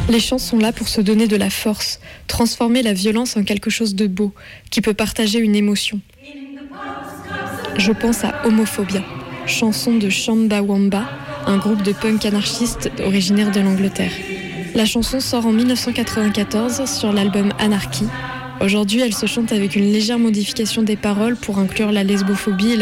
Les chants sont là pour se donner de la force, transformer la violence en quelque chose de beau, qui peut partager une émotion. Je pense à Homophobia, chanson de Chumbawamba, un groupe de punk anarchiste originaire de l'Angleterre. La chanson sort en 1994 sur l'album Anarchy. Aujourd'hui, elle se chante avec une légère modification des paroles pour inclure la lesbophobie et